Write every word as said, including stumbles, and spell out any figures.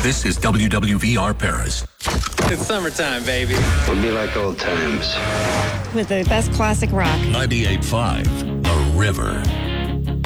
This is W W V R Paris. It's summertime, baby. We'll be like old times. With the best classic rock. ninety-eight point five, The River.